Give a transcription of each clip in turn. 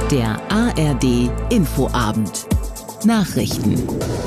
Der ARD Infoabend. Nachrichten.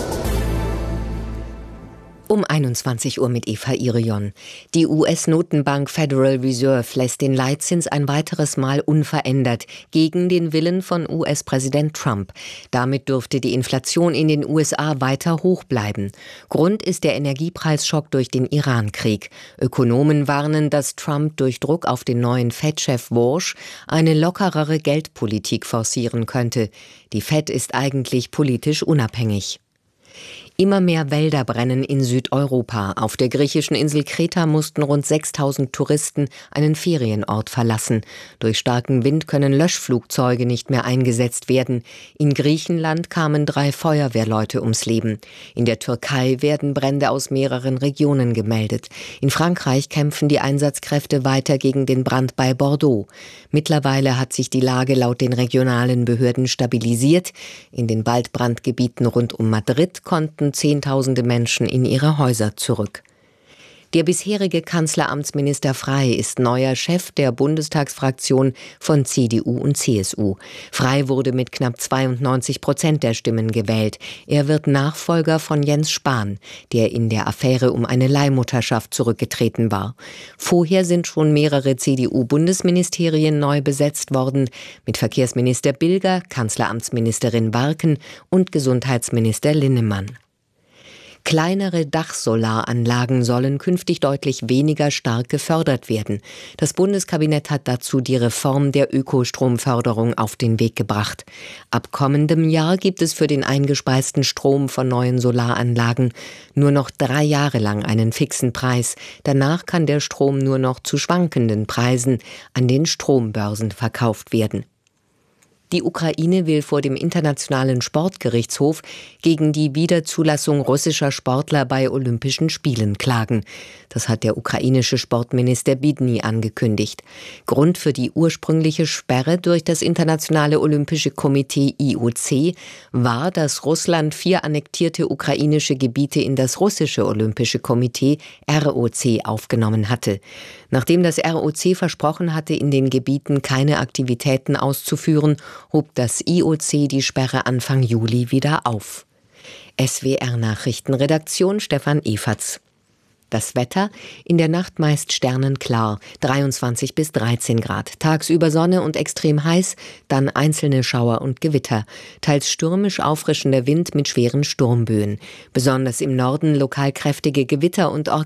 Um 21 Uhr mit Eva Irion. Die US-Notenbank Federal Reserve lässt den Leitzins ein weiteres Mal unverändert, gegen den Willen von US-Präsident Trump. Damit dürfte die Inflation in den USA weiter hoch bleiben. Grund ist der Energiepreisschock durch den Iran-Krieg. Ökonomen warnen, dass Trump durch Druck auf den neuen Fed-Chef Walsh eine lockerere Geldpolitik forcieren könnte. Die Fed ist eigentlich politisch unabhängig. Immer mehr Wälder brennen in Südeuropa. Auf der griechischen Insel Kreta mussten rund 6.000 Touristen einen Ferienort verlassen. Durch starken Wind können Löschflugzeuge nicht mehr eingesetzt werden. In Griechenland kamen 3 Feuerwehrleute ums Leben. In der Türkei werden Brände aus mehreren Regionen gemeldet. In Frankreich kämpfen die Einsatzkräfte weiter gegen den Brand bei Bordeaux. Mittlerweile hat sich die Lage laut den regionalen Behörden stabilisiert. In den Waldbrandgebieten rund um Madrid konnten Zehntausende Menschen in ihre Häuser zurück. Der bisherige Kanzleramtsminister Frey ist neuer Chef der Bundestagsfraktion von CDU und CSU. Frey wurde mit knapp 92% der Stimmen gewählt. Er wird Nachfolger von Jens Spahn, der in der Affäre um eine Leihmutterschaft zurückgetreten war. Vorher sind schon mehrere CDU-Bundesministerien neu besetzt worden, mit Verkehrsminister Bilger, Kanzleramtsministerin Barken und Gesundheitsminister Linnemann. Kleinere Dachsolaranlagen sollen künftig deutlich weniger stark gefördert werden. Das Bundeskabinett hat dazu die Reform der Ökostromförderung auf den Weg gebracht. Ab kommendem Jahr gibt es für den eingespeisten Strom von neuen Solaranlagen nur noch 3 Jahre lang einen fixen Preis. Danach kann der Strom nur noch zu schwankenden Preisen an den Strombörsen verkauft werden. Die Ukraine will vor dem Internationalen Sportgerichtshof gegen die Wiederzulassung russischer Sportler bei Olympischen Spielen klagen. Das hat der ukrainische Sportminister Bidny angekündigt. Grund für die ursprüngliche Sperre durch das Internationale Olympische Komitee IOC war, dass Russland 4 annektierte ukrainische Gebiete in das russische Olympische Komitee ROC aufgenommen hatte. Nachdem das ROC versprochen hatte, in den Gebieten keine Aktivitäten auszuführen, hob das IOC die Sperre Anfang Juli wieder auf. SWR-Nachrichtenredaktion Stefan Eferts. Das Wetter: in der Nacht meist sternenklar, 23 bis 13 Grad. Tagsüber Sonne und extrem heiß, dann einzelne Schauer und Gewitter. Teils stürmisch auffrischender Wind mit schweren Sturmböen. Besonders im Norden lokal kräftige Gewitter und